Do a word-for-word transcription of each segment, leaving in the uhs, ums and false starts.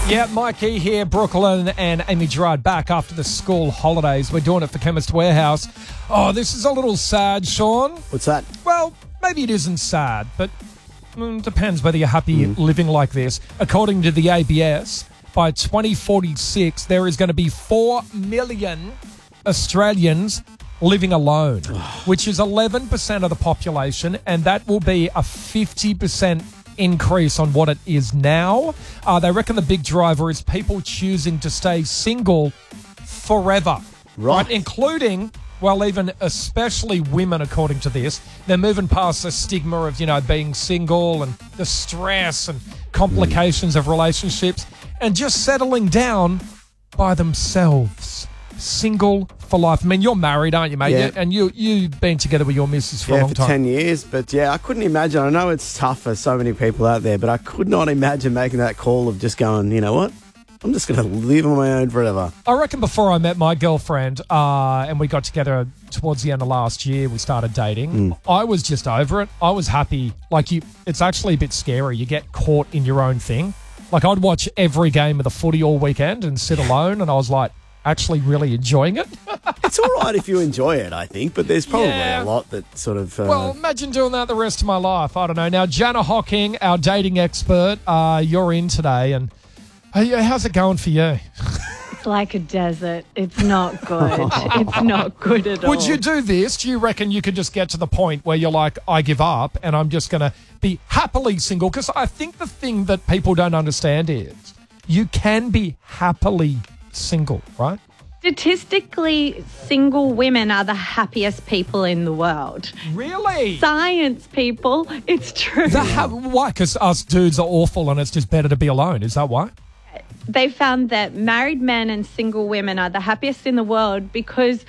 Yeah, Mikey here, Brooklyn and Amy Gerard back after the school holidays. We're doing it for Chemist Warehouse. Oh, this is a little sad, Sean. What's that? Well, maybe it isn't sad, but mm, depends whether you're happy mm. living like this. According to the A B S, by twenty forty-six, there is going to be four million Australians living alone, which is eleven percent of the population, and that will be a fifty percent increase on what it is now. Uh, they reckon the big driver is people choosing to stay single forever, right? right? Including, well, even especially women, according to this. They're moving past the stigma of, you know, being single and the stress and complications mm. of relationships and just settling down by themselves. Single for life. I mean, you're married, aren't you, mate? Yeah. And you, you've been together with your missus for yeah, a long for time. ten years. But, yeah, I couldn't imagine. I know it's tough for so many people out there, but I could not imagine making that call of just going, you know what? I'm just going to live on my own forever. I reckon before I met my girlfriend uh, and we got together towards the end of last year, we started dating, mm. I was just over it. I was happy. Like, you, it's actually a bit scary. You get caught in your own thing. Like, I'd watch every game of the footy all weekend and sit alone, and I was like, actually really enjoying it. It's all right if you enjoy it, I think, but there's probably yeah. a lot that sort of... Uh... Well, imagine doing that the rest of my life. I don't know. Now, Jana Hocking, our dating expert, uh, you're in today, and uh, how's it going for you? It's like a desert. It's not good. It's not good at all. Would you do this? Do you reckon you could just get to the point where you're like, I give up and I'm just going to be happily single? Because I think the thing that people don't understand is you can be happily single, right? Statistically, single women are the happiest people in the world. Really? Science, people. It's true. The ha- why? Because us dudes are awful and it's just better to be alone. Is that why? They found that married men and single women are the happiest in the world because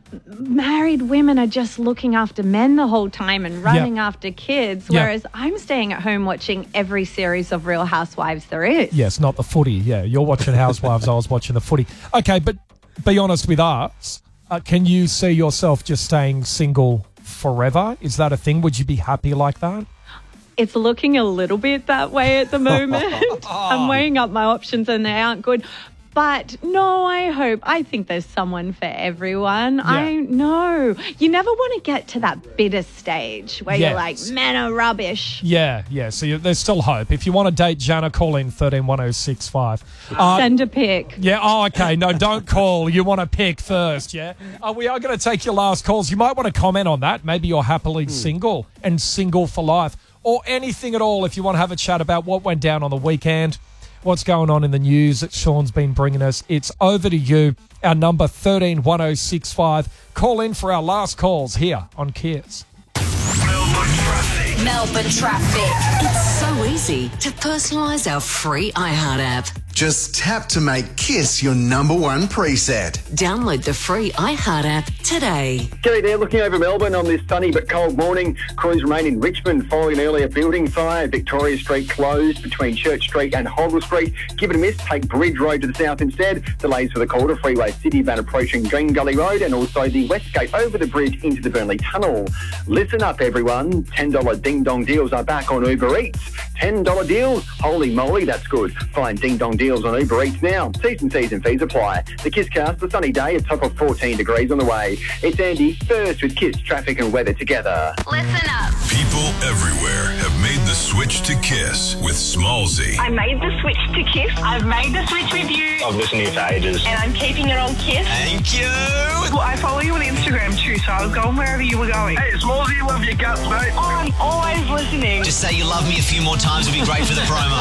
married women are just looking after men the whole time and running yep. after kids, whereas yep. I'm staying at home watching every series of Real Housewives there is. Yes, not the footy. Yeah, you're watching Housewives. I was watching the footy. Okay, but be honest with us. Uh, can you see yourself just staying single forever? Is that a thing? Would you be happy like that? It's looking a little bit that way at the moment. I'm weighing up my options and they aren't good. But no, I hope, I think there's someone for everyone. Yeah. I know. You never want to get to that bitter stage where yes. you're like, men are rubbish. Yeah, yeah. So you, there's still hope. If you want to date Jana, call in thirteen one oh six five. Uh, Send a pic. Yeah, oh, okay. No, don't call. You want to pick first, yeah? Uh, we are going to take your last calls. You might want to comment on that. Maybe you're happily hmm. single and single for life. Or anything at all if you want to have a chat about what went down on the weekend, what's going on in the news that Sean's been bringing us. It's over to you. Our number thirteen one oh six five. Call in for our last calls here on Kiss. Melbourne traffic. Melbourne traffic. It's so easy to personalise our free iHeart app. Just tap to make Kiss your number one preset. Download the free iHeart app today. G'day there, looking over Melbourne on this sunny but cold morning. Crews remain in Richmond following an earlier building fire. Victoria Street closed between Church Street and Hoggle Street. Give it a miss, take Bridge Road to the south instead. Delays for the Calder Freeway City van approaching Green Gully Road and also the West Gate over the bridge into the Burnley Tunnel. Listen up, everyone. ten dollar Ding Dong deals are back on Uber Eats. ten dollar deals? Holy moly, that's good. Find Ding Dong deals on Uber Eats now. T's and C's and fees apply. The KissCast, a sunny day, a top of fourteen degrees on the way. It's Andy, first with Kiss traffic and weather together. Listen up. People everywhere have made the switch to Kiss with Smallzy. I made the switch to Kiss. I've made the switch with you. I've listened to you for ages. And I'm keeping it on Kiss. Thank you. Well, I follow you on Instagram too, so I was going wherever you were going. Hey, Smallzy, love your guts, mate. Oh, I'm always listening. Just say you love me a few more times would be great for the promo.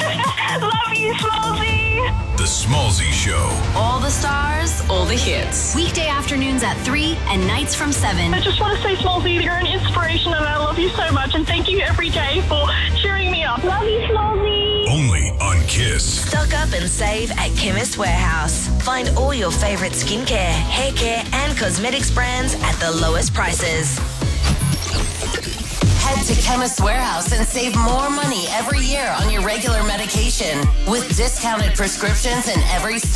Love you, Smallzy. The Smallzy Show. All the stars, all the hits. Weekday afternoons at three and nights from seven. I just want to say, Smallzy, you're an inspiration and I love you so much and thank you every day for cheering me up. Love you, Smallzy. Only on Kiss. Stock up and save at Chemist Warehouse. Find all your favourite skincare, hair care and cosmetics brands at the lowest prices. Head to Chemist Warehouse and save more money every year on your regular medication with discounted prescriptions in every store.